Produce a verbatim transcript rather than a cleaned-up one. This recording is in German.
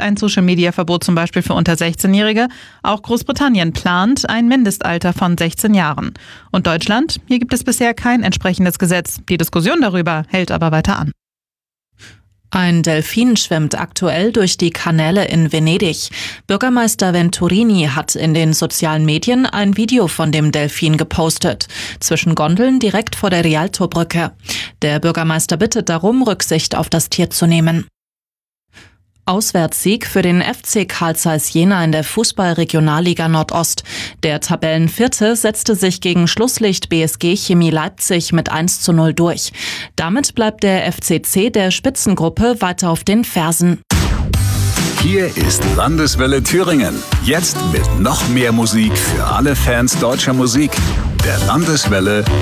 ein Social-Media-Verbot zum Beispiel für unter sechzehnjährige. Auch Großbritannien plant ein Mindestalter von sechzehn Jahren. Und Deutschland? Hier gibt es bisher kein entsprechendes Gesetz. Die Diskussion darüber hält aber weiter an. Ein Delfin schwimmt aktuell durch die Kanäle in Venedig. Bürgermeister Venturini hat in den sozialen Medien ein Video von dem Delfin gepostet. Zwischen Gondeln direkt vor der Rialtobrücke. Der Bürgermeister bittet darum, Rücksicht auf das Tier zu nehmen. Auswärtssieg für den F C Carl Zeiss Jena in der Fußball-Regionalliga Nordost. Der Tabellenvierte setzte sich gegen Schlusslicht B S G Chemie Leipzig mit eins zu null durch. Damit bleibt der F C C der Spitzengruppe weiter auf den Fersen. Hier ist Landeswelle Thüringen. Jetzt mit noch mehr Musik für alle Fans deutscher Musik. Der Landeswelle